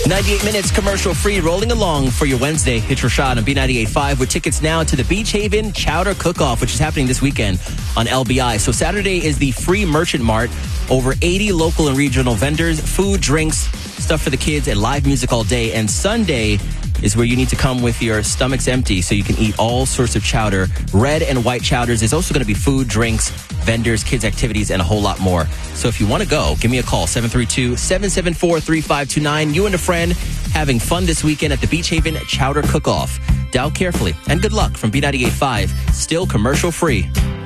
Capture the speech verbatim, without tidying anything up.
ninety-eight minutes commercial free, rolling along for your Wednesday. It's Rashad on B ninety-eight point five with tickets now to the Beach Haven Chowder Cook-Off, which is happening this weekend on L B I. So Saturday is the free merchant mart. Over eighty local and regional vendors, food, drinks, stuff for the kids, and live music all day. And Sunday is where you need to come with your stomachs empty so you can eat all sorts of chowder. Red and white chowders. There's also going to be food, drinks, vendors, kids' activities, and a whole lot more. So if you want to go, give me a call, seven three two, seven seven four, three five two nine. You and a friend having fun this weekend at the Beach Haven Chowder Cook-Off. Dial carefully, and good luck from B ninety-eight point five, still commercial free.